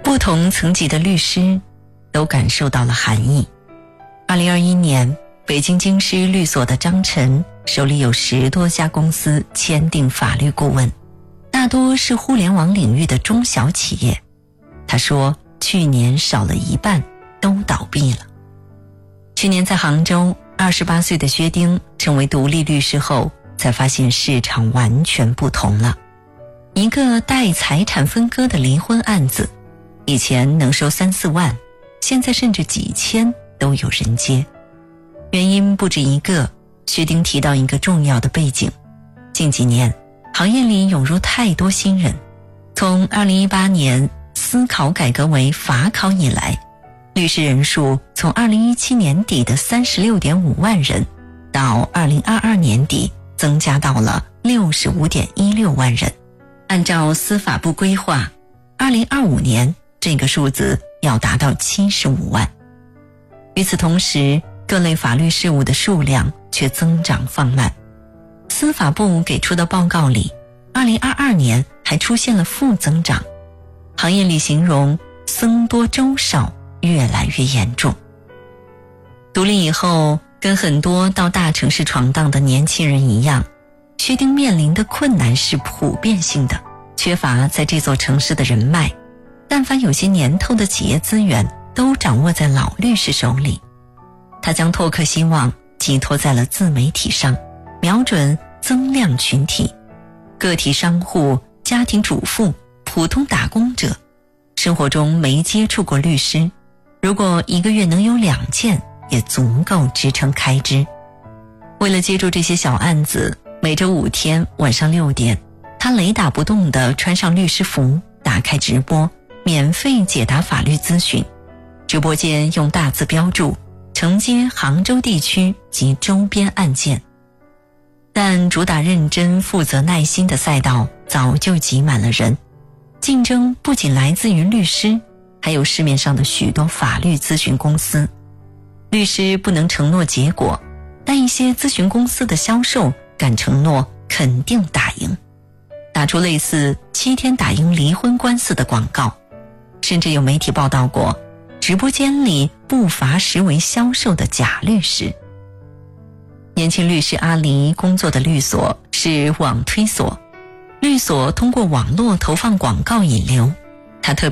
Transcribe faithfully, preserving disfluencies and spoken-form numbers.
不同层级的律师都感受到了寒意。二零二一年，北京京师律所的张晨手里有十多家公司签订法律顾问，大多是互联网领域的中小企业。他说，去年少了一半都倒闭了。去年在杭州，二十八岁的薛丁成为独立律师后，才发现市场完全不同了。一个带财产分割的离婚案子，以前能收三四万，现在甚至几千都有人接。原因不止一个，薛丁提到一个重要的背景，近几年行业里涌入太多新人，从二零一八年司考改革为法考以来，律师人数从二零一七年底的 三十六点五万人到二零二二年底增加到了 六十五点一六万人。按照司法部规划，二零二五年这个数字要达到七十五万。与此同时，各类法律事务的数量却增长放慢。司法部给出的报告里，二零二二年还出现了负增长，行业里形容僧多粥少，越来越严重。独立以后，跟很多到大城市闯荡的年轻人一样，薛丁面临的困难是普遍性的，缺乏在这座城市的人脉，但凡有些年头的企业资源都掌握在老律师手里。他将拓客希望寄托在了自媒体上，瞄准增量群体，个体商户、家庭主妇、普通打工者，生活中没接触过律师，如果一个月能有两件，也足够支撑开支。为了接住这些小案子，每周五天晚上六点，他雷打不动地穿上律师服，打开直播，免费解答法律咨询。直播间用大字标注承接杭州地区及周边案件。但主打认真、负责、耐心的赛道早就挤满了人，竞争不仅来自于律师，还有市面上的许多法律咨询公司。律师不能承诺结果，但一些咨询公司的销售敢承诺肯定打赢，打出类似七天打赢离婚官司的广告。甚至有媒体报道过，直播间里不乏实为销售的假律师。年轻律师阿黎工作的律所是网推所，律所通过网络投放广告引流，他特